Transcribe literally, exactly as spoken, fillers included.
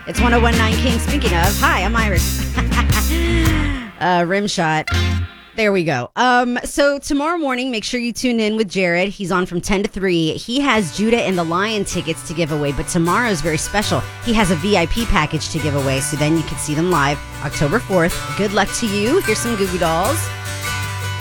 It's one oh one point nine King. Speaking of, hi, I'm Iris. uh, rim shot. There we go. Um, so tomorrow morning, make sure you tune in with Jared. He's on from ten to three. He has Judah and the Lion tickets to give away, but tomorrow is very special. He has a V I P package to give away, so then you can see them live October fourth. Good luck to you. Here's some Goo Goo Dolls.